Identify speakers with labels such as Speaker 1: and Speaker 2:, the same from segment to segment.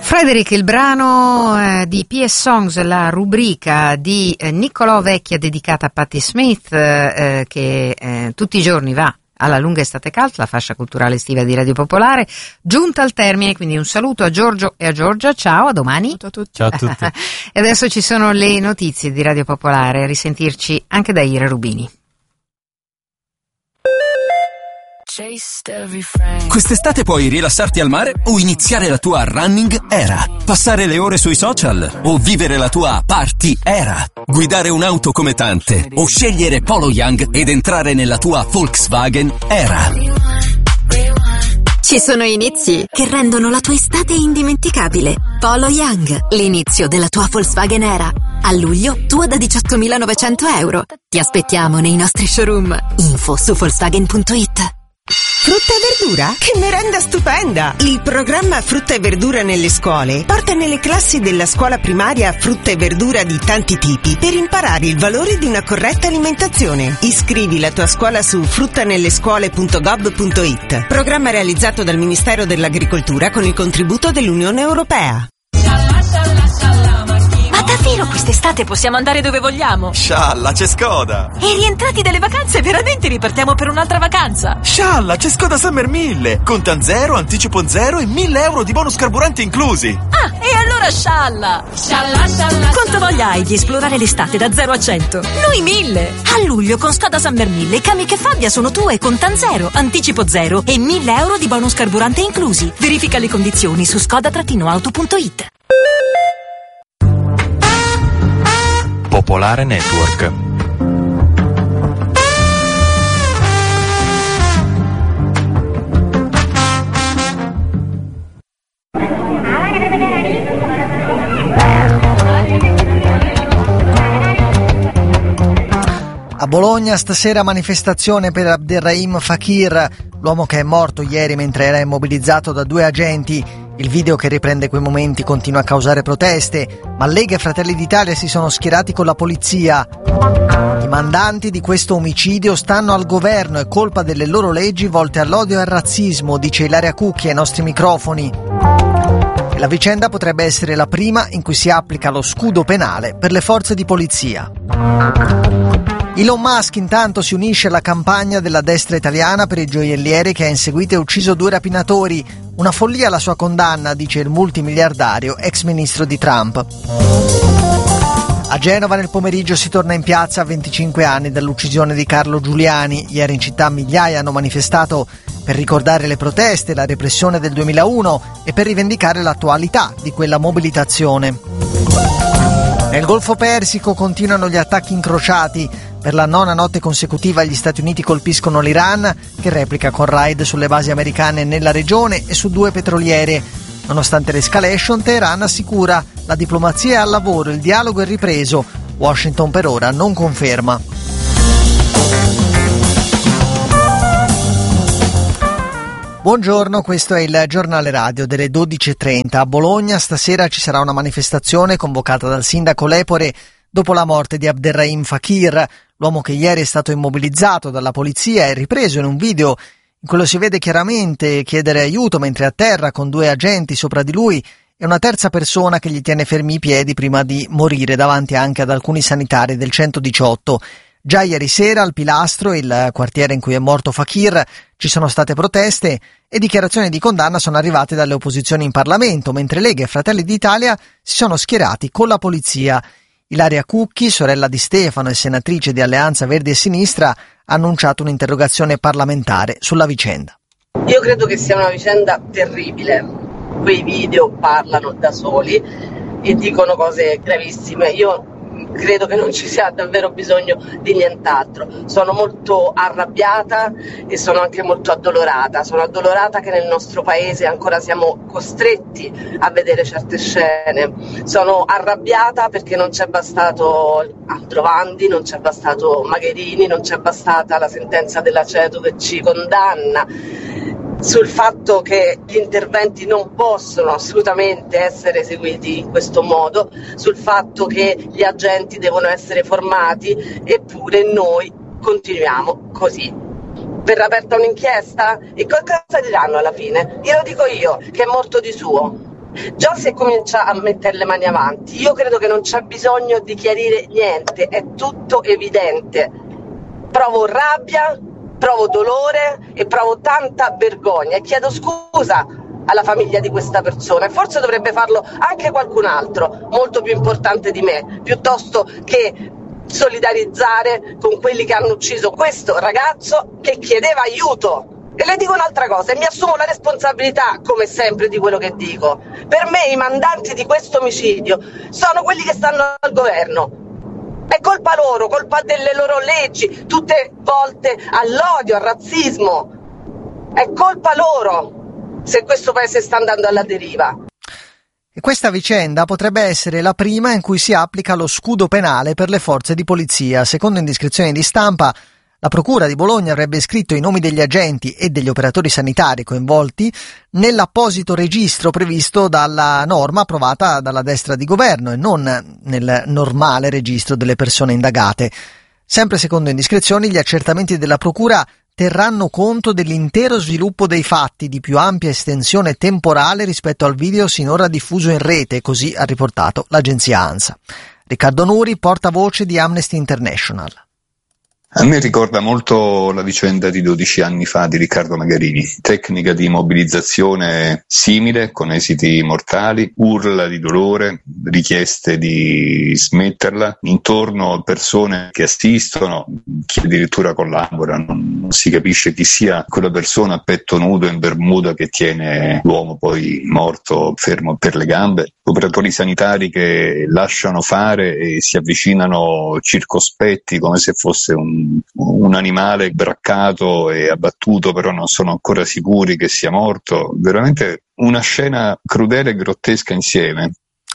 Speaker 1: Frederick, il brano di PS Songs, la rubrica di Niccolò Vecchia dedicata a Patti Smith, che tutti i giorni va alla lunga estate calda, la fascia culturale estiva di Radio Popolare, giunta al termine, quindi un saluto a Giorgio e a Giorgia, ciao, a domani.
Speaker 2: Ciao a tutti.
Speaker 3: Ciao a tutti.
Speaker 1: E adesso ci sono le notizie di Radio Popolare, a risentirci anche da Ira Rubini.
Speaker 4: Quest'estate puoi rilassarti al mare o iniziare la tua running era, passare le ore sui social o vivere la tua party era, guidare un'auto come tante o scegliere Polo Young ed entrare nella tua Volkswagen era.
Speaker 5: Ci sono inizi che rendono la tua estate indimenticabile. Polo Young, l'inizio della tua Volkswagen era. A luglio, tua da 18.900 euro. Ti aspettiamo nei nostri showroom. Info su Volkswagen.it.
Speaker 6: Frutta e verdura? Che merenda stupenda! Il programma Frutta e verdura nelle scuole porta nelle classi della scuola primaria frutta e verdura di tanti tipi per imparare il valore di una corretta alimentazione. Iscrivi la tua scuola su fruttanellescuole.gov.it. Programma realizzato dal Ministero dell'Agricoltura con il contributo dell'Unione Europea.
Speaker 7: Ma davvero quest'estate possiamo andare dove vogliamo?
Speaker 8: Scialla, c'è Skoda!
Speaker 7: E rientrati dalle vacanze veramente ripartiamo per un'altra vacanza?
Speaker 8: Scialla, c'è Skoda Summer 1000! Contan zero, anticipo zero e 1.000 euro di bonus carburante inclusi!
Speaker 7: Ah, e allora scialla! Scialla, scialla! Quanto voglia hai di esplorare l'estate da 0 a 100? Noi 1000! A luglio con Skoda Summer 1000 i Kamiq e Fabia sono tue, contan zero, anticipo zero e 1.000 euro di bonus carburante inclusi. Verifica le condizioni su skoda-auto.it.
Speaker 3: Popolare Network.
Speaker 9: A Bologna stasera manifestazione per Abderrahim Fakir, l'uomo che è morto ieri mentre era immobilizzato da 2 agenti. Il video che riprende quei momenti continua a causare proteste, ma Lega e Fratelli d'Italia si sono schierati con la polizia. I mandanti di questo omicidio stanno al governo, è colpa delle loro leggi volte all'odio e al razzismo, dice Ilaria Cucchi ai nostri microfoni. E la vicenda potrebbe essere la prima in cui si applica lo scudo penale per le forze di polizia. Elon Musk intanto si unisce alla campagna della destra italiana per i gioiellieri che ha inseguito e ucciso 2 rapinatori. Una follia la sua condanna, dice il multimiliardario ex ministro di Trump. A Genova nel pomeriggio si torna in piazza a 25 anni dall'uccisione di Carlo Giuliani. Ieri in città migliaia hanno manifestato per ricordare le proteste, la repressione del 2001 e per rivendicare l'attualità di quella mobilitazione. Nel Golfo Persico continuano gli attacchi incrociati. Per la 9ª notte consecutiva gli Stati Uniti colpiscono l'Iran, che replica con raid sulle basi americane nella regione e su 2 petroliere. Nonostante l'escalation, Teheran assicura la diplomazia è al lavoro, il dialogo è ripreso. Washington per ora non conferma. Buongiorno, questo è il giornale radio delle 12.30. A Bologna stasera ci sarà una manifestazione convocata dal sindaco Lepore dopo la morte di Abderrahim Fakir, l'uomo che ieri è stato immobilizzato dalla polizia e ripreso in un video in cui lo si vede chiaramente chiedere aiuto mentre è a terra con 2 agenti sopra di lui e una terza persona che gli tiene fermi i piedi prima di morire davanti anche ad alcuni sanitari del 118. Già ieri sera al Pilastro, il quartiere in cui è morto Fakir, ci sono state proteste e dichiarazioni di condanna sono arrivate dalle opposizioni in Parlamento, mentre Lega e Fratelli d'Italia si sono schierati con la polizia. Ilaria Cucchi, sorella di Stefano e senatrice di Alleanza Verdi e Sinistra, ha annunciato un'interrogazione parlamentare sulla vicenda.
Speaker 10: Io credo che sia una vicenda terribile. Quei video parlano da soli e dicono cose gravissime. Io credo che non ci sia davvero bisogno di nient'altro. Sono molto arrabbiata e sono anche molto addolorata. Sono addolorata che nel nostro paese ancora siamo costretti a vedere certe scene. Sono arrabbiata perché non c'è bastato Aldrovandi, non c'è bastato Magherini, non c'è bastata la sentenza della CEDU che ci condanna, sul fatto che gli interventi non possono assolutamente essere eseguiti in questo modo, sul fatto che gli agenti devono essere formati, eppure noi continuiamo così. Verrà aperta un'inchiesta? E cosa diranno alla fine? Glielo dico io, che è morto di suo. Già si comincia a mettere le mani avanti. Io credo che non c'è bisogno di chiarire niente, è tutto evidente. Provo rabbia, provo dolore e provo tanta vergogna e chiedo scusa alla famiglia di questa persona, e forse dovrebbe farlo anche qualcun altro molto più importante di me, piuttosto che solidarizzare con quelli che hanno ucciso questo ragazzo che chiedeva aiuto. E le dico un'altra cosa, e mi assumo la responsabilità, come sempre, di quello che dico. Per me i mandanti di questo omicidio sono quelli che stanno al governo. È colpa loro, colpa delle loro leggi, tutte volte all'odio, al razzismo. È colpa loro se questo paese sta andando alla deriva.
Speaker 9: E questa vicenda potrebbe essere la prima in cui si applica lo scudo penale per le forze di polizia. Secondo indiscrezioni di stampa, la Procura di Bologna avrebbe iscritto i nomi degli agenti e degli operatori sanitari coinvolti nell'apposito registro previsto dalla norma approvata dalla destra di governo e non nel normale registro delle persone indagate. Sempre secondo indiscrezioni, gli accertamenti della Procura terranno conto dell'intero sviluppo dei fatti di più ampia estensione temporale rispetto al video sinora diffuso in rete, così ha riportato l'agenzia ANSA. Riccardo Nuri, portavoce di Amnesty International.
Speaker 2: A me ricorda molto la vicenda di 12 anni fa di Riccardo Magarini, tecnica di mobilizzazione simile, con esiti mortali, urla di dolore, richieste di smetterla, intorno a persone che assistono, chi addirittura collabora, non si capisce chi sia quella persona a petto nudo in bermuda che tiene l'uomo poi morto fermo per le gambe, operatori sanitari che lasciano fare e si avvicinano circospetti come se fosse un animale braccato e abbattuto, però non sono ancora sicuri che sia morto. Veramente una scena crudele e grottesca insieme.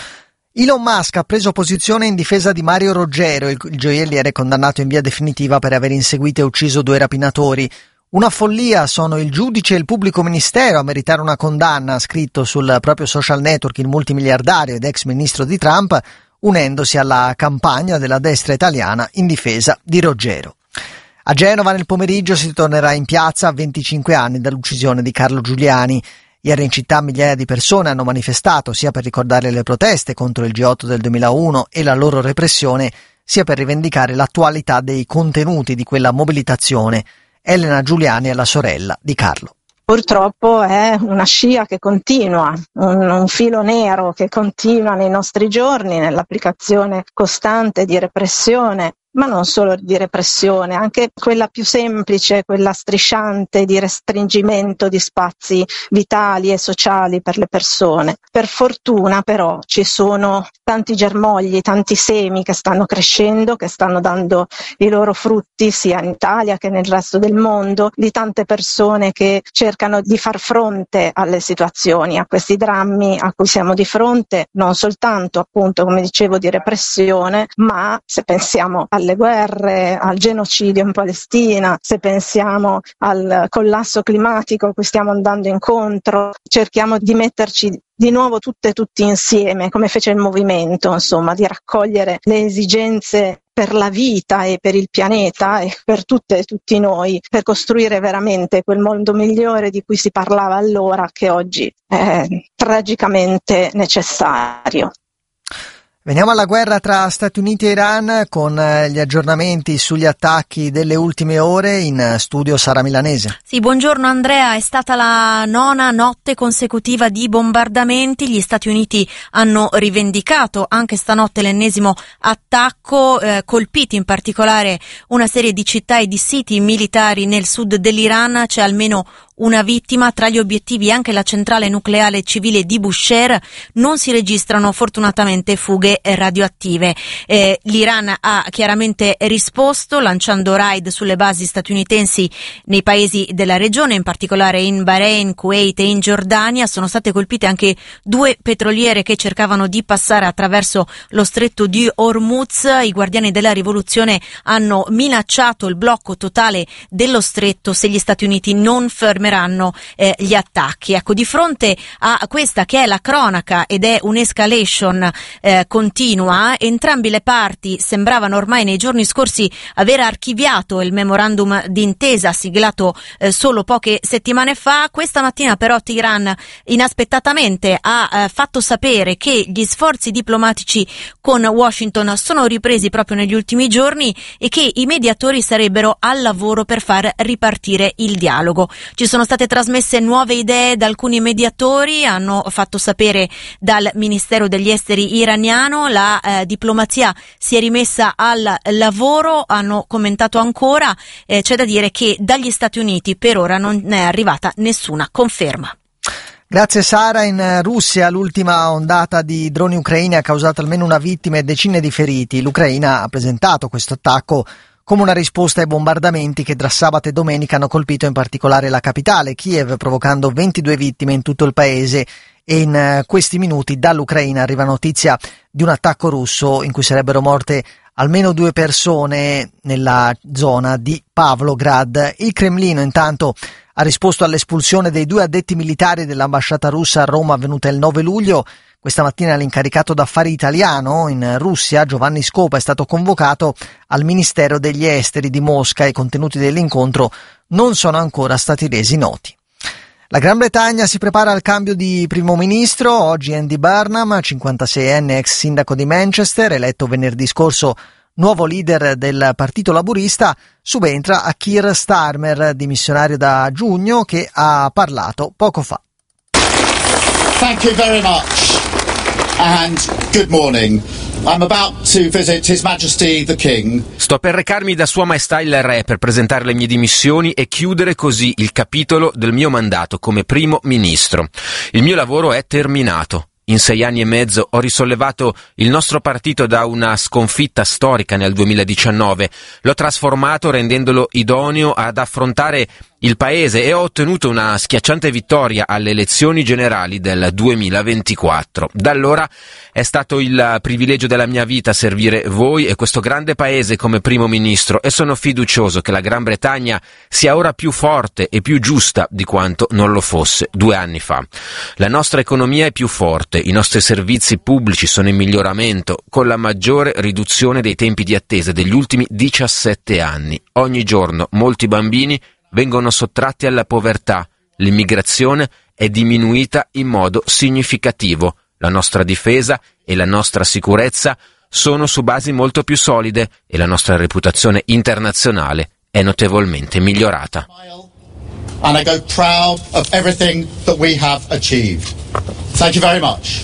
Speaker 9: Elon Musk ha preso posizione in difesa di Mario Roggero, il gioielliere condannato in via definitiva per aver inseguito e ucciso 2 rapinatori. Una follia, sono il giudice e il pubblico ministero a meritare una condanna, ha scritto sul proprio social network il multimiliardario ed ex ministro di Trump, unendosi alla campagna della destra italiana in difesa di Roggero. A Genova nel pomeriggio si tornerà in piazza a 25 anni dall'uccisione di Carlo Giuliani. Ieri in città migliaia di persone hanno manifestato sia per ricordare le proteste contro il G8 del 2001 e la loro repressione, sia per rivendicare l'attualità dei contenuti di quella mobilitazione. Elena Giuliani è la sorella di Carlo.
Speaker 3: Purtroppo è una scia che continua, un filo nero che continua nei nostri giorni, nell'applicazione costante di repressione, ma non solo di repressione, anche quella più semplice, quella strisciante di restringimento di spazi vitali e sociali per le persone. Per fortuna però ci sono tanti germogli, tanti semi che stanno crescendo, che stanno dando i loro frutti sia in Italia che nel resto del mondo, di tante persone che cercano di far fronte alle situazioni, a questi drammi a cui siamo di fronte, non soltanto appunto come dicevo di repressione, ma se pensiamo alle guerre, al genocidio in Palestina, se pensiamo al collasso climatico a cui stiamo andando incontro, cerchiamo di metterci di nuovo tutti insieme, come fece il movimento, insomma, di raccogliere le esigenze per la vita e per il pianeta e per tutte e tutti noi, per costruire veramente quel mondo migliore di cui si parlava allora, che oggi è tragicamente necessario.
Speaker 9: Veniamo alla guerra tra Stati Uniti e Iran con gli aggiornamenti sugli attacchi delle ultime ore. In studio Sara Milanese.
Speaker 11: Sì, buongiorno Andrea, è stata la 9ª notte consecutiva di bombardamenti. Gli Stati Uniti hanno rivendicato anche stanotte l'ennesimo attacco, colpiti in particolare una serie di città e di siti militari nel sud dell'Iran. C'è almeno una vittima, tra gli obiettivi anche la centrale nucleare civile di Bushehr. Non si registrano fortunatamente fughe radioattive. L'Iran ha chiaramente risposto lanciando raid sulle basi statunitensi nei paesi della regione, in particolare in Bahrain, Kuwait e in Giordania. Sono state colpite anche 2 petroliere che cercavano di passare attraverso lo stretto di Hormuz. I guardiani della rivoluzione hanno minacciato il blocco totale dello stretto se gli Stati Uniti non fermeranno continueranno gli attacchi. Ecco, di fronte a questa che è la cronaca ed è un'escalation continua, entrambi le parti sembravano ormai nei giorni scorsi aver archiviato il memorandum d'intesa siglato solo poche settimane fa. Questa mattina però Teheran inaspettatamente ha fatto sapere che gli sforzi diplomatici con Washington sono ripresi proprio negli ultimi giorni e che i mediatori sarebbero al lavoro per far ripartire il dialogo. Ci sono state trasmesse nuove idee da alcuni mediatori, hanno fatto sapere dal Ministero degli Esteri iraniano, la diplomazia si è rimessa al lavoro, hanno commentato ancora, c'è da dire che dagli Stati Uniti per ora non è arrivata nessuna conferma.
Speaker 9: Grazie Sara. In Russia l'ultima ondata di droni ucraini ha causato almeno una vittima e decine di feriti. L'Ucraina ha presentato questo attacco come una risposta ai bombardamenti che tra sabato e domenica hanno colpito in particolare la capitale, Kiev, provocando 22 vittime in tutto il paese. E in questi minuti dall'Ucraina arriva notizia di un attacco russo in cui sarebbero morte almeno 2 persone nella zona di Pavlograd. Il Cremlino intanto ha risposto all'espulsione dei 2 addetti militari dell'ambasciata russa a Roma avvenuta il 9 luglio. Questa mattina l'incaricato d'affari italiano in Russia, Giovanni Scopa, è stato convocato al Ministero degli Esteri di Mosca e i contenuti dell'incontro non sono ancora stati resi noti. La Gran Bretagna si prepara al cambio di primo ministro. Oggi Andy Burnham, 56enne ex sindaco di Manchester, eletto venerdì scorso nuovo leader del Partito Laburista, subentra a Keir Starmer, dimissionario da giugno, che ha parlato poco fa.
Speaker 12: Thank you very much and good morning. I'm about to visit His Majesty the King.
Speaker 13: Sto per recarmi da Sua Maestà il Re per presentare le mie dimissioni e chiudere così il capitolo del mio mandato come primo ministro. Il mio lavoro è terminato. In 6 anni e mezzo ho risollevato il nostro partito da una sconfitta storica nel 2019. L'ho trasformato rendendolo idoneo ad affrontare il paese e ho ottenuto una schiacciante vittoria alle elezioni generali del 2024. Da allora è stato il privilegio della mia vita servire voi e questo grande paese come primo ministro e sono fiducioso che la Gran Bretagna sia ora più forte e più giusta di quanto non lo fosse 2 anni fa. La nostra economia è più forte, i nostri servizi pubblici sono in miglioramento con la maggiore riduzione dei tempi di attesa degli ultimi 17 anni. Ogni giorno molti bambini vengono sottratti alla povertà, l'immigrazione è diminuita in modo significativo, la nostra difesa e la nostra sicurezza sono su basi molto più solide e la nostra reputazione internazionale è notevolmente migliorata.
Speaker 12: And I go proud of everything that we have achieved. Thank you very much.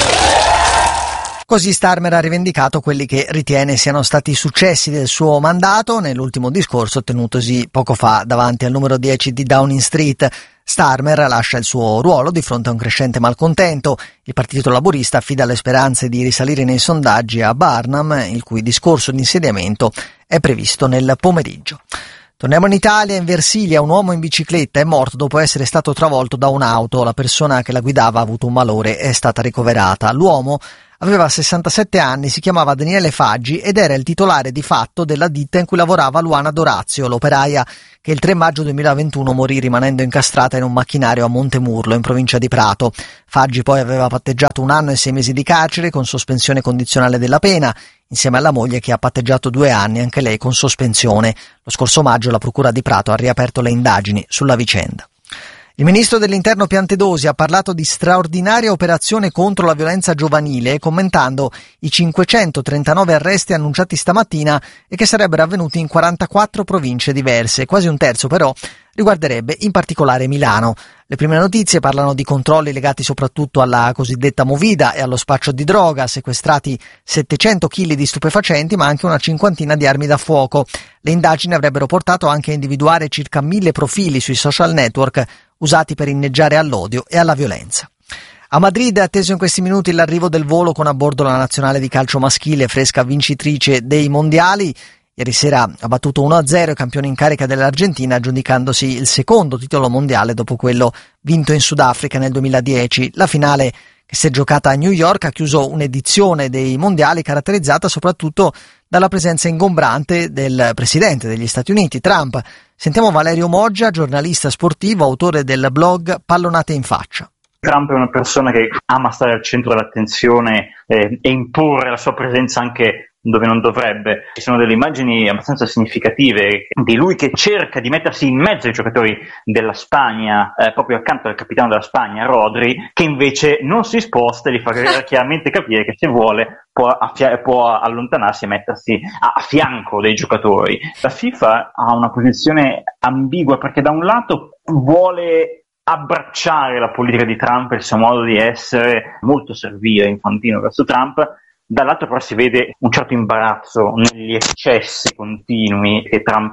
Speaker 9: Così Starmer ha rivendicato quelli che ritiene siano stati i successi del suo mandato nell'ultimo discorso tenutosi poco fa davanti al numero 10 di Downing Street. Starmer lascia il suo ruolo di fronte a un crescente malcontento. Il Partito Laburista affida le speranze di risalire nei sondaggi a Burnham, il cui discorso di insediamento è previsto nel pomeriggio. Torniamo in Italia. In Versilia un uomo in bicicletta è morto dopo essere stato travolto da un'auto. La persona che la guidava ha avuto un malore e è stata ricoverata. L'uomo aveva 67 anni, si chiamava Daniele Faggi ed era il titolare di fatto della ditta in cui lavorava Luana Dorazio, l'operaia che il 3 maggio 2021 morì rimanendo incastrata in un macchinario a Montemurlo, in provincia di Prato. Faggi poi aveva patteggiato 1 anno e 6 mesi di carcere con sospensione condizionale della pena, insieme alla moglie che ha patteggiato 2 anni, anche lei con sospensione. Lo scorso maggio la Procura di Prato ha riaperto le indagini sulla vicenda. Il ministro dell'Interno Piantedosi ha parlato di straordinaria operazione contro la violenza giovanile, commentando i 539 arresti annunciati stamattina e che sarebbero avvenuti in 44 province diverse. Quasi un terzo però riguarderebbe in particolare Milano. Le prime notizie parlano di controlli legati soprattutto alla cosiddetta movida e allo spaccio di droga, sequestrati 700 kg di stupefacenti ma anche una cinquantina di armi da fuoco. Le indagini avrebbero portato anche a individuare circa 1000 profili sui social network usati per inneggiare all'odio e alla violenza. A Madrid è atteso in questi minuti l'arrivo del volo con a bordo la nazionale di calcio maschile, fresca vincitrice dei mondiali. Ieri sera ha battuto 1-0 i campioni in carica dell'Argentina, aggiudicandosi il secondo titolo mondiale dopo quello vinto in Sudafrica nel 2010. La finale, che si è giocata a New York, ha chiuso un'edizione dei mondiali caratterizzata soprattutto dalla presenza ingombrante del presidente degli Stati Uniti, Trump. Sentiamo Valerio Moggia, giornalista sportivo, autore del blog Pallonate in faccia.
Speaker 14: Trump è una persona che ama stare al centro dell'attenzione e imporre la sua presenza anche dove non dovrebbe. Ci sono delle immagini abbastanza significative di lui che cerca di mettersi in mezzo ai giocatori della Spagna, proprio accanto al capitano della Spagna, Rodri, che invece non si sposta e gli fa chiaramente capire che se vuole può allontanarsi e mettersi a fianco dei giocatori. La FIFA ha una posizione ambigua perché da un lato vuole abbracciare la politica di Trump e il suo modo di essere molto servile, infantino verso Trump. Dall'altro però si vede un certo imbarazzo negli eccessi continui che Trump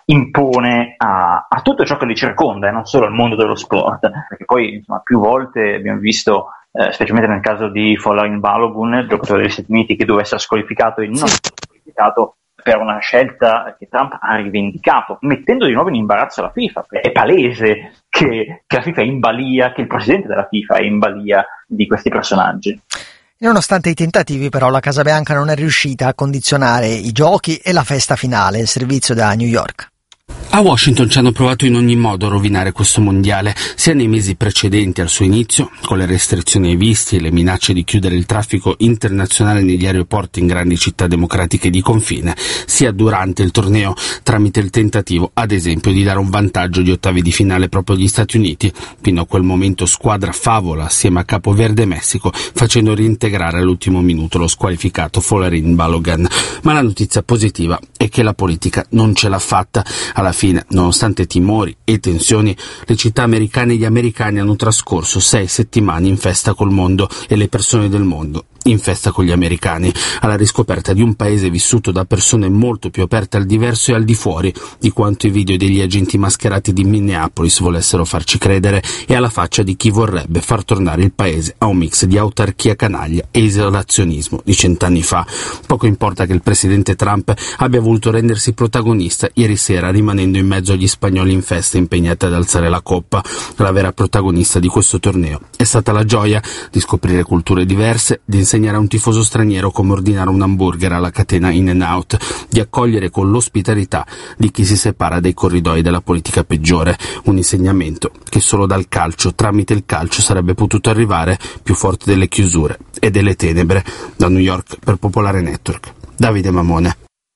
Speaker 14: impone a tutto ciò che li circonda, e non solo al mondo dello sport, perché poi insomma, più volte abbiamo visto, specialmente nel caso di Folarin Balogun, il giocatore degli Stati Uniti che doveva essere squalificato e non è stato squalificato per una scelta che Trump ha rivendicato, mettendo di nuovo in imbarazzo la FIFA. È palese che la FIFA è in balia, che il presidente della FIFA è in balia di questi personaggi.
Speaker 9: Nonostante i tentativi, però, la Casa Bianca non è riuscita a condizionare i giochi e la festa finale, il servizio da New York.
Speaker 15: A Washington ci hanno provato in ogni modo a rovinare questo mondiale, sia nei mesi precedenti al suo inizio, con le restrizioni ai visti e le minacce di chiudere il traffico internazionale negli aeroporti in grandi città democratiche di confine, sia durante il torneo, tramite il tentativo, ad esempio, di dare un vantaggio di ottavi di finale proprio agli Stati Uniti, fino a quel momento squadra favola assieme a Capo Verde Messico, facendo reintegrare all'ultimo minuto lo squalificato Folarin Balogun. Ma la notizia positiva è che la politica non ce l'ha fatta. Alla fine, nonostante timori e tensioni, le città americane e gli americani hanno trascorso 6 settimane in festa col mondo e le persone del mondo in festa con gli americani, alla riscoperta di un paese vissuto da persone molto più aperte al diverso e al di fuori di quanto i video degli agenti mascherati di Minneapolis volessero farci credere, e alla faccia di chi vorrebbe far tornare il paese a un mix di autarchia canaglia e isolazionismo di 100 anni fa. Poco importa che il presidente Trump abbia voluto rendersi protagonista ieri sera rimanendo in mezzo agli spagnoli in festa impegnati ad alzare la coppa. La vera protagonista di questo torneo è stata la gioia di scoprire culture diverse, di insegnare a un tifoso straniero come ordinare un hamburger alla catena In-N-Out, di accogliere con l'ospitalità di chi si separa dai corridoi della politica peggiore, un insegnamento che solo dal calcio, tramite il calcio, sarebbe potuto arrivare più forte delle chiusure e delle tenebre. Da New York per Popolare Network, Davide Mamone.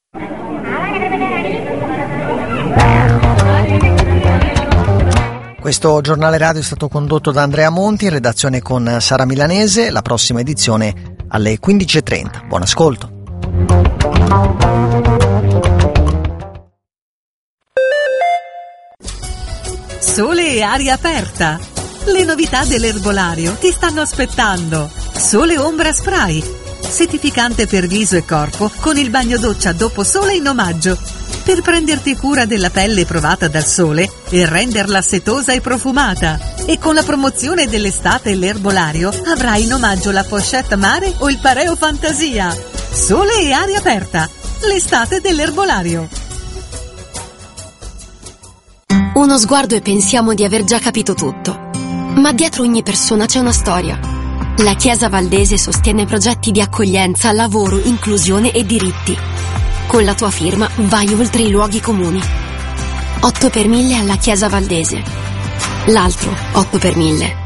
Speaker 9: Questo giornale radio è stato condotto da Andrea Monti, in redazione con Sara Milanese. La prossima edizione alle 15:30. Buon ascolto.
Speaker 16: Sole e aria aperta. Le novità dell'erbolario ti stanno aspettando. Sole Ombra Spray, settificante per viso e corpo con il bagno doccia dopo sole in omaggio, per prenderti cura della pelle provata dal sole e renderla setosa e profumata. E con la promozione dell'estate e l'erbolario avrai in omaggio la pochette mare o il pareo fantasia. Sole e aria aperta, l'estate dell'erbolario.
Speaker 17: Uno sguardo e pensiamo di aver già capito tutto. Ma dietro ogni persona c'è una storia. La Chiesa Valdese sostiene progetti di accoglienza, lavoro, inclusione e diritti. Con la tua firma vai oltre i luoghi comuni. 8 per 1000 alla Chiesa Valdese. L'altro 8 per 1000.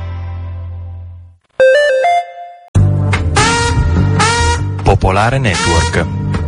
Speaker 18: Popolare Network.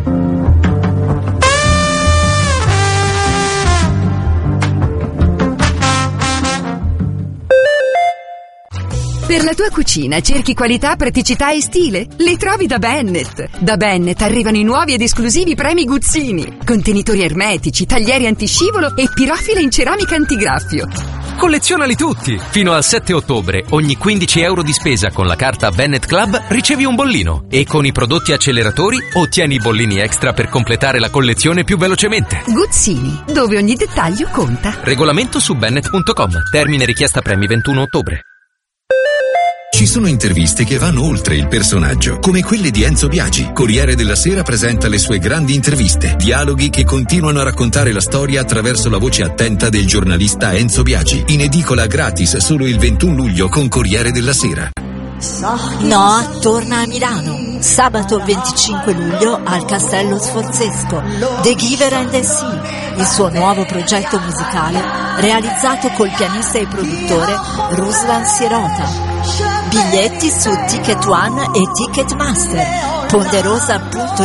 Speaker 19: Per la tua cucina cerchi qualità, praticità e stile? Li trovi da Bennett. Da Bennett arrivano i nuovi ed esclusivi premi Guzzini. Contenitori ermetici, taglieri antiscivolo e pirofile in ceramica antigraffio.
Speaker 20: Collezionali tutti! Fino al 7 ottobre, ogni 15 euro di spesa con la carta Bennett Club ricevi un bollino. E con i prodotti acceleratori ottieni i bollini extra per completare la collezione più velocemente.
Speaker 19: Guzzini, dove ogni dettaglio conta.
Speaker 20: Regolamento su bennett.com. Termine richiesta premi 21 ottobre.
Speaker 21: Ci sono interviste che vanno oltre il personaggio, come quelle di Enzo Biagi. Corriere della Sera presenta le sue grandi interviste, dialoghi che continuano a raccontare la storia attraverso la voce attenta del giornalista Enzo Biagi. In edicola gratis solo il 21 luglio con Corriere della Sera.
Speaker 7: Noah torna a Milano. Sabato 25 luglio al Castello Sforzesco. The Giver and the Sea, il suo nuovo progetto musicale realizzato col pianista e produttore Ruslan Sirota. Biglietti su Ticket One e Ticketmaster. Ponderosa.it.